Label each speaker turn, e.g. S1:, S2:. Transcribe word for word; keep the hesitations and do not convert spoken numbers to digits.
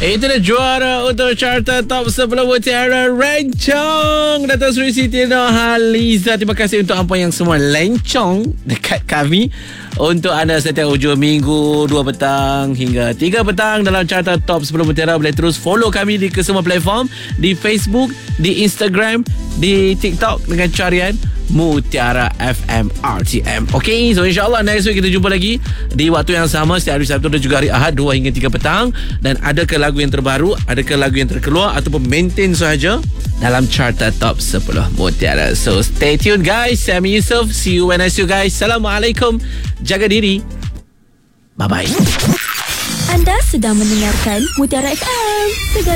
S1: Itu dah juara untuk Carta Top sepuluh Mutiara Rencong, Dato' Sri Siti Nurhaliza. Terima kasih untuk apa yang semua lencong dekat kami untuk anda setiap hujung minggu dua petang hingga tiga petang dalam Carta Top sepuluh Mutiara. Boleh terus follow kami di ke semua platform, di Facebook, di Instagram, di TikTok dengan carian Mutiara F M R T M. Okay, so insyaAllah next week kita jumpa lagi di waktu yang sama setiap hari Sabtu dan juga hari Ahad dua hingga tiga petang. Dan adakah lagu yang terbaru, adakah lagu yang terkeluar ataupun maintain sahaja dalam Carta Top sepuluh Mutiara. So stay tuned guys. Saya Ami Yusof. See you when I see you guys. Assalamualaikum. Jaga diri. Bye bye.
S2: Anda sedang mendengarkan Mutiara F M.